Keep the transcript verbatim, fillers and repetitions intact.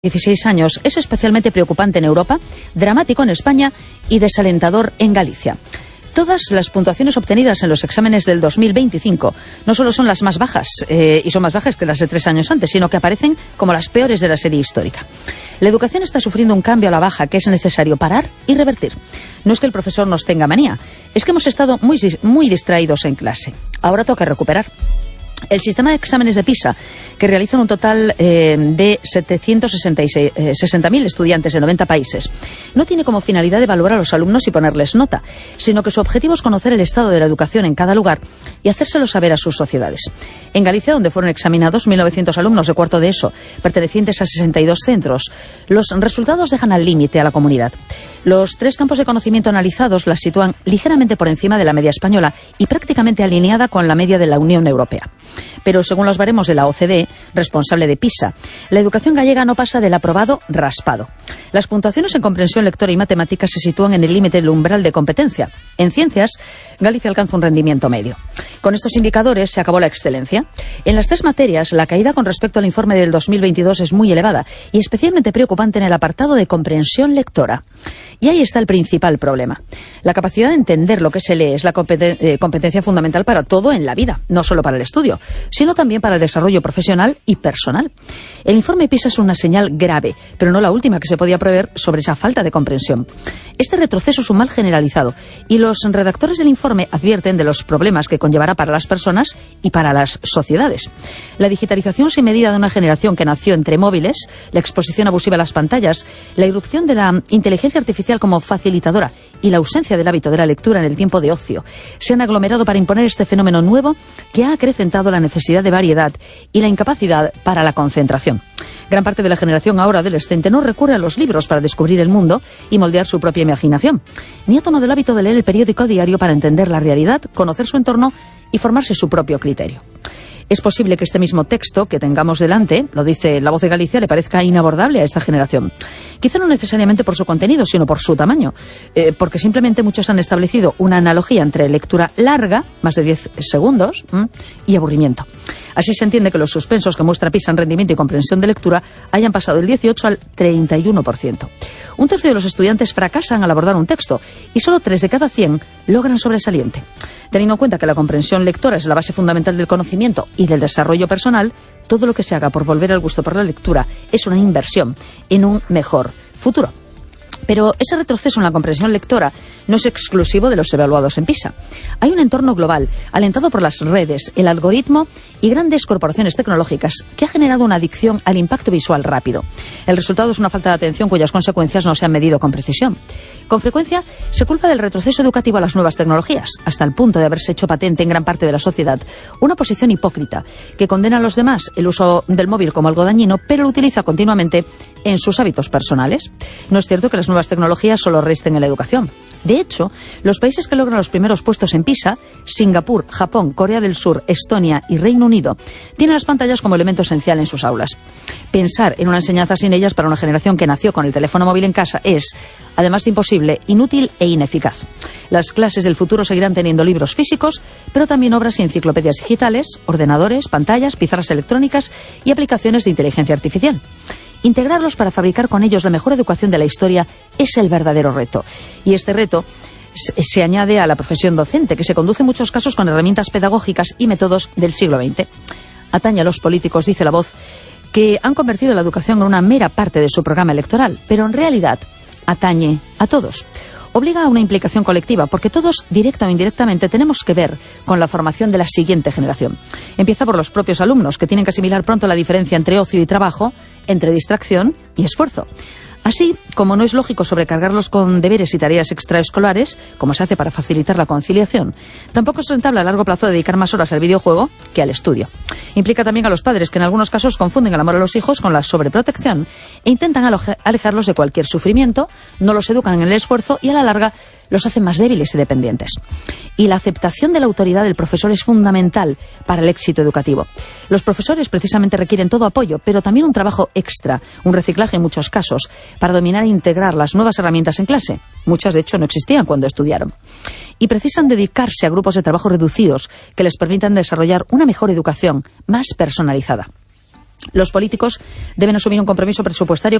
dieciséis años es especialmente preocupante en Europa, dramático en España y desalentador en Galicia. Todas las puntuaciones obtenidas en los exámenes del dos mil veinticinco no solo son las más bajas, eh, y son más bajas que las de tres años antes, sino que aparecen como las peores de la serie histórica. La educación está sufriendo un cambio a la baja que es necesario parar y revertir. No es que el profesor nos tenga manía, es que hemos estado muy, muy distraídos en clase. Ahora toca recuperar. El sistema de exámenes de PISA, que realizan un total eh, de setecientos sesenta mil estudiantes de noventa países, no tiene como finalidad evaluar a los alumnos y ponerles nota, sino que su objetivo es conocer el estado de la educación en cada lugar y hacérselo saber a sus sociedades. En Galicia, donde fueron examinados mil novecientos alumnos de cuarto de ESO, pertenecientes a sesenta y dos centros, los resultados dejan al límite a la comunidad. Los tres campos de conocimiento analizados las sitúan ligeramente por encima de la media española y prácticamente alineada con la media de la Unión Europea. Pero según los baremos de la O C D E, responsable de PISA, la educación gallega no pasa del aprobado raspado. Las puntuaciones en comprensión lectora y matemáticas se sitúan en el límite del umbral de competencia. En ciencias, Galicia alcanza un rendimiento medio. Con estos indicadores se acabó la excelencia. En las tres materias, la caída con respecto al informe del dos mil veintidós es muy elevada y especialmente preocupante en el apartado de comprensión lectora. Y ahí está el principal problema. La capacidad de entender lo que se lee es la competen- eh, competencia fundamental para todo en la vida, no solo para el estudio, sino también para el desarrollo profesional y personal. El informe PISA es una señal grave, pero no la última que se podía prever sobre esa falta de comprensión. Este retroceso es un mal generalizado y los redactores del informe advierten de los problemas que conllevará para las personas y para las sociedades. La digitalización sin medida de una generación que nació entre móviles, la exposición abusiva a las pantallas, la irrupción de la inteligencia artificial como facilitadora y la ausencia del hábito de la lectura en el tiempo de ocio se han aglomerado para imponer este fenómeno nuevo que ha acrecentado la necesidad de variedad y la incapacidad para la concentración. Gran parte de la generación ahora adolescente no recurre a los libros para descubrir el mundo y moldear su propia imaginación, ni ha tomado el hábito de leer el periódico diario para entender la realidad, conocer su entorno y formarse su propio criterio. Es posible que este mismo texto que tengamos delante, lo dice La Voz de Galicia, le parezca inabordable a esta generación. Quizá no necesariamente por su contenido, sino por su tamaño, eh, porque simplemente muchos han establecido una analogía entre lectura larga, más de diez segundos, ¿m? y aburrimiento. Así se entiende que los suspensos que muestra PISA en rendimiento y comprensión de lectura hayan pasado del dieciocho al treinta y uno por ciento. Un tercio de los estudiantes fracasan al abordar un texto y solo tres de cada cien logran sobresaliente. Teniendo en cuenta que la comprensión lectora es la base fundamental del conocimiento y del desarrollo personal, todo lo que se haga por volver al gusto por la lectura es una inversión en un mejor futuro. Pero ese retroceso en la comprensión lectora no es exclusivo de los evaluados en PISA. Hay un entorno global, alentado por las redes, el algoritmo y grandes corporaciones tecnológicas, que ha generado una adicción al impacto visual rápido. El resultado es una falta de atención cuyas consecuencias no se han medido con precisión. Con frecuencia se culpa del retroceso educativo a las nuevas tecnologías, hasta el punto de haberse hecho patente en gran parte de la sociedad una posición hipócrita que condena a los demás el uso del móvil como algo dañino, pero lo utiliza continuamente en sus hábitos personales. No es cierto que las nuevas tecnologías solo resten en la educación. De hecho, los países que logran los primeros puestos en PISA, Singapur, Japón, Corea del Sur, Estonia y Reino Unido, tienen las pantallas como elemento esencial en sus aulas. Pensar en una enseñanza sin ellas para una generación que nació con el teléfono móvil en casa es, además de imposible, inútil e ineficaz. Las clases del futuro seguirán teniendo libros físicos, pero también obras y enciclopedias digitales, ordenadores, pantallas, pizarras electrónicas y aplicaciones de inteligencia artificial. Integrarlos para fabricar con ellos la mejor educación de la historia es el verdadero reto. Y este reto se añade a la profesión docente, que se conduce en muchos casos con herramientas pedagógicas y métodos del siglo veinte. Atañe a los políticos, dice La Voz, que han convertido la educación en una mera parte de su programa electoral, pero en realidad atañe a todos. Obliga a una implicación colectiva, porque todos, directa o indirectamente, tenemos que ver con la formación de la siguiente generación. Empieza por los propios alumnos, que tienen que asimilar pronto la diferencia entre ocio y trabajo, entre distracción y esfuerzo. Así, como no es lógico sobrecargarlos con deberes y tareas extraescolares, como se hace para facilitar la conciliación, tampoco es rentable a largo plazo dedicar más horas al videojuego que al estudio. Implica también a los padres que en algunos casos confunden el amor a los hijos con la sobreprotección e intentan alejarlos de cualquier sufrimiento, no los educan en el esfuerzo y a la larga los hacen más débiles y dependientes. Y la aceptación de la autoridad del profesor es fundamental para el éxito educativo. Los profesores precisamente requieren todo apoyo, pero también un trabajo extra, un reciclaje en muchos casos, para dominar e integrar las nuevas herramientas en clase. Muchas, de hecho, no existían cuando estudiaron. Y precisan dedicarse a grupos de trabajo reducidos que les permitan desarrollar una mejor educación, más personalizada. Los políticos deben asumir un compromiso presupuestario